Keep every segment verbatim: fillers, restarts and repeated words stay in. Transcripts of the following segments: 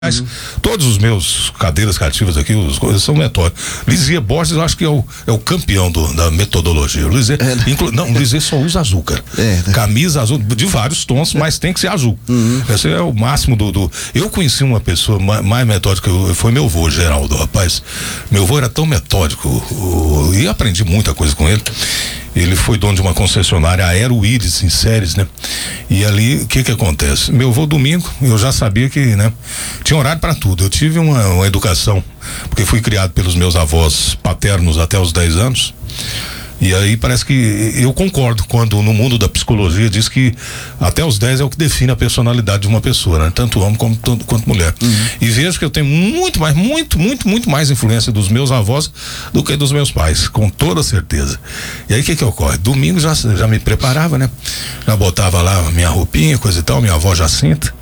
Mas uhum. todos os meus cadeiras cativas aqui, os coisas são metódicos. Lisier Borges, eu acho que é o, é o campeão do, da metodologia. O Lisier, é, inclu, não, o Lisier só usa azul, cara. É, né? Camisa azul, de vários tons, mas tem que ser azul. Uhum. Esse é o máximo do, do... Eu conheci uma pessoa mais, mais metódica, foi meu avô, Geraldo, rapaz. Meu avô era tão metódico, o, e aprendi muita coisa com ele. Ele foi dono de uma concessionária Aero Íris em Séries, né? E ali, o que que acontece? Meu avô, domingo, eu já sabia que, né? Tinha horário para tudo. Eu tive uma, uma educação, porque fui criado pelos meus avós paternos até os dez anos. E aí parece que eu concordo quando no mundo da psicologia diz que até os dez é o que define a personalidade de uma pessoa, né? Tanto homem como, tanto, quanto mulher. Uhum. E vejo que eu tenho muito mais, muito, muito, muito mais influência dos meus avós do que dos meus pais, com toda certeza. E aí o que que ocorre? Domingo já, já me preparava, né? Já botava lá minha roupinha, coisa e tal, minha avó Jacinta.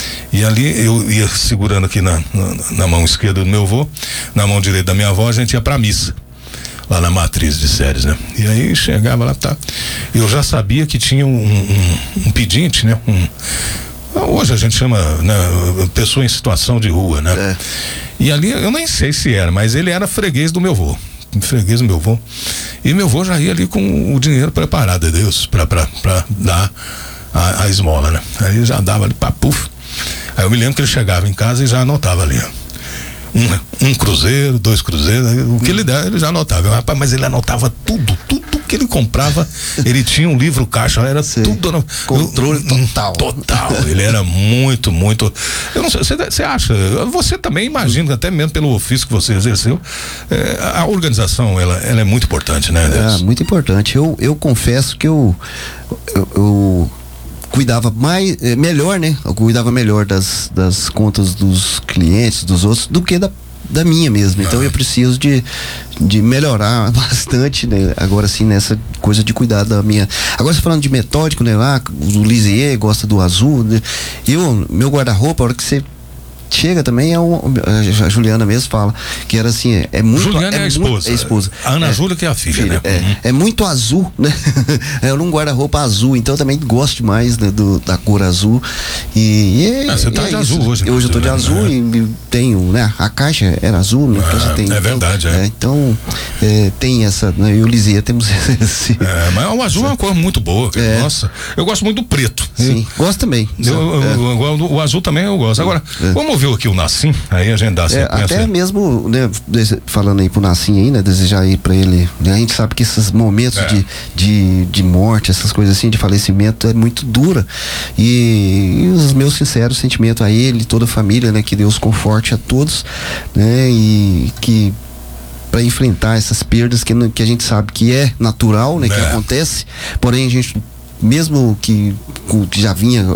E ali eu ia segurando aqui na, na, na mão esquerda do meu avô, na mão direita da minha avó, a gente ia pra missa. Lá na matriz de Séries, né? E aí chegava lá, tá? Eu já sabia que tinha um, um, um pedinte, né? Um, hoje a gente chama, né? Pessoa em situação de rua, né? É. E ali eu nem sei se era, mas ele era freguês do meu avô. Freguês do meu avô. E meu avô já ia ali com o dinheiro preparado, Deus, pra, pra, pra dar a, a esmola, né? Aí já dava ali, papuf. Aí eu me lembro que ele chegava em casa e já anotava ali, ó. Um, um cruzeiro, dois cruzeiros, o que ele der, ele já anotava. Rapaz, mas ele anotava tudo, tudo que ele comprava. Ele tinha um livro caixa, era Sim. tudo. No, Controle eu, total. Total. Ele era muito, muito. Eu não sei, você, você acha? Você também imagina, até mesmo pelo ofício que você exerceu, é, a organização, ela, ela é muito importante, né? É, muito importante. Eu, eu confesso que eu. eu, eu cuidava mais, melhor, né? Eu cuidava melhor das, das contas dos clientes, dos outros, do que da, da minha mesmo. Então eu preciso de, de melhorar bastante, né? Agora sim, nessa coisa de cuidar da minha. Agora você falando de metódico, né? Ah, o Lisier gosta do azul, né? Eu, meu guarda-roupa, a hora que você chega também, é um, a Juliana mesmo fala que era assim, é, é muito. Juliana é, é a esposa. É a esposa. A Ana é, Júlia que é a filha, filha né? É, uhum. é muito azul, né? É um guarda-roupa azul, então eu também gosto demais, né, do, da cor azul. E, e ah, você tá e é de isso. azul hoje. Hoje eu tô de azul é. e tenho, né? A caixa era azul, né? Ah, tem, é verdade, então, é. é. Então, é, tem essa, né? Eu e o Lisier temos esse. É, mas o azul é uma cor muito boa. É. Nossa, eu gosto muito do preto. Sim, eu, gosto também. Eu, eu, é. eu, eu, o azul também eu gosto. Agora, é. vamos ver aqui o Nassim, aí a gente dá é, até mesmo, né, falando aí pro Nassim aí, né, desejar aí pra ele, né, a gente sabe que esses momentos é. de, de, de morte, essas coisas assim, de falecimento é muito dura, e, e os meus sinceros sentimentos a ele, toda a família, né, que Deus conforte a todos, né, e que para enfrentar essas perdas que, que a gente sabe que é natural, né, é. que acontece, porém a gente, mesmo que, que já vinha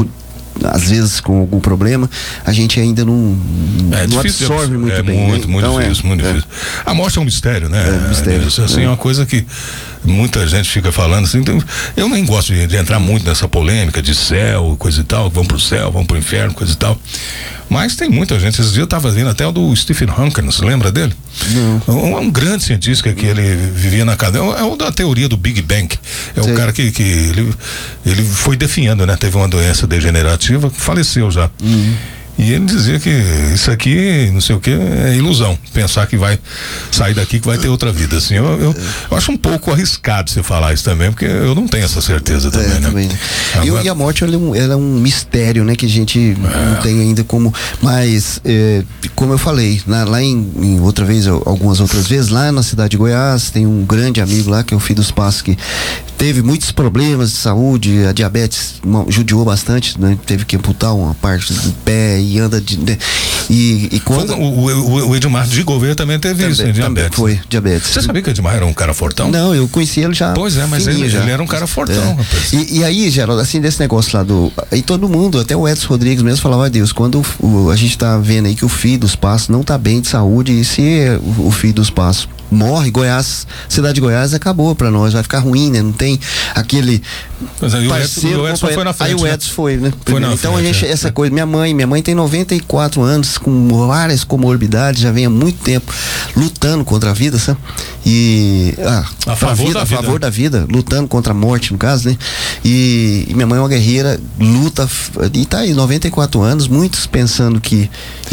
às vezes com algum problema, a gente ainda não, é, não absorve muito é, bem. Muito, né? muito então, difícil, é, muito é. difícil. A morte é um mistério, né? É um mistério. Assim, é é. uma coisa que muita gente fica falando assim, então, eu nem gosto de, de entrar muito nessa polêmica de céu, coisa e tal, vão pro céu, vão pro inferno, coisa e tal. Mas tem muita gente. Esses dias eu tava vendo até o do Stephen Hawking, você lembra dele? Não. Um, um grande cientista que ele vivia na cadeia. É o da teoria do Big Bang. É Sim. o cara que, que ele, ele foi definhando, né? Teve uma doença degenerativa, faleceu já. Uhum. E ele dizia que isso aqui, não sei o que, é ilusão. Pensar que vai sair daqui, que vai ter outra vida. Assim, eu, eu, eu acho um pouco arriscado você falar isso também, porque eu não tenho essa certeza também, é, né? Também. Agora... E, e a morte, ela é, um, ela é um mistério, né? Que a gente é. não tem ainda como. Mas, é, como eu falei, na, lá em, em outra vez, algumas outras vezes, lá na cidade de Goiás, tem um grande amigo lá, que é o Filho dos Passos, que teve muitos problemas de saúde, a diabetes uma, judiou bastante, né? Teve que amputar uma parte do pé e anda de, de e, e quando o, o, o Edmar de Gouveia também teve também, isso, né? Diabetes. Foi, diabetes. Você sabia que o Edmar era um cara fortão? Não, eu conheci ele já. Pois é, mas ele, já. ele era um cara fortão, é. rapaz. E, e aí, Geraldo, assim, desse negócio lá do. Aí todo mundo, até o Edson Rodrigues mesmo falava, Deus, quando o, a gente tá vendo aí que o Filho dos Passos não tá bem de saúde, e se o, o Filho dos Passos morre, Goiás, cidade de Goiás acabou pra nós, vai ficar ruim, né? Não tem aquele Mas aí parceiro, o Edson foi na frente. Aí o Edson né? foi, né? Foi na então frente, a gente, é. essa coisa, minha mãe, minha mãe tem noventa e quatro anos, com várias comorbidades, já vem há muito tempo lutando contra a vida, sabe? E ah, a favor vida, da a vida. favor da vida, lutando contra a morte, no caso, né? E, e minha mãe é uma guerreira, luta, e tá aí, noventa e quatro anos, muitos pensando que